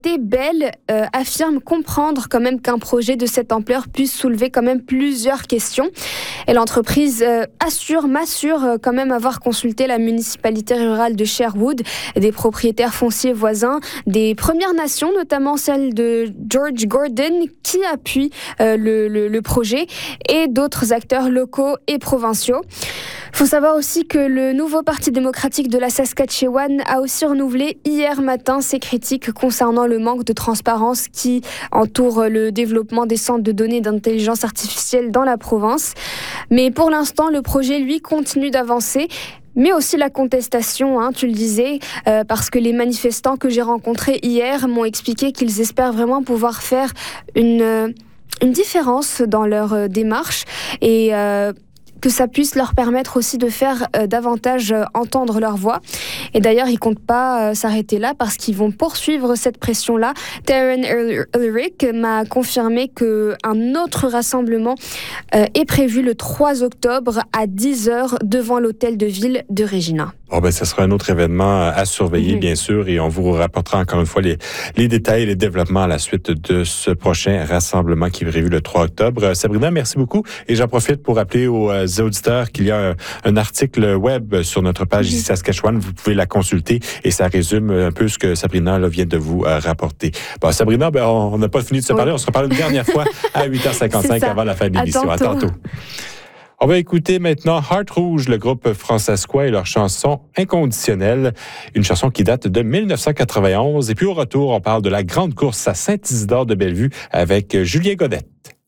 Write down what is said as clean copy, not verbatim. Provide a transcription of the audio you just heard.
Bell affirme comprendre quand même qu'un projet de cette ampleur puisse soulever quand même plusieurs questions. Et l'entreprise m'assure quand même avoir consulté la municipalité rurale de Sherwood, des propriétaires fonciers voisins, des Premières Nations, notamment celle de George Gordon, qui appuie le projet, et d'autres acteurs locaux et provinciaux. Il faut savoir aussi que le nouveau Parti démocratique de la Saskatchewan a aussi renouvelé hier matin ses critiques concernant le manque de transparence qui entoure le développement des centres de données d'intelligence artificielle dans la province. Mais pour l'instant, le projet, lui, continue d'avancer. Mais aussi la contestation, tu le disais, parce que les manifestants que j'ai rencontrés hier m'ont expliqué qu'ils espèrent vraiment pouvoir faire une différence dans leur démarche et que ça puisse leur permettre aussi de faire davantage entendre leur voix. Et d'ailleurs, ils ne comptent pas s'arrêter là parce qu'ils vont poursuivre cette pression-là. Taryn Ulrich m'a confirmé qu'un autre rassemblement est prévu le 3 octobre à 10h devant l'hôtel de ville de Regina. Ça sera un autre événement à surveiller, bien sûr, et on vous rapportera encore une fois les détails et les développements à la suite de ce prochain rassemblement qui est prévu le 3 octobre. Sabrina, merci beaucoup. Et j'en profite pour rappeler aux auditeurs qu'il y a un article web sur notre page ici Saskatchewan. Vous pouvez la consulter et ça résume un peu ce que Sabrina vient de vous rapporter. Sabrina, on n'a pas fini de se parler. On se reparle une dernière fois à 8h55 avant la fin de l'émission. À tantôt. On va écouter maintenant Heart Rouge, le groupe francescois, et leur chanson Inconditionnelle, une chanson qui date de 1991. Et puis au retour, on parle de la grande course à Saint-Isidore de Bellevue avec Julien Godette.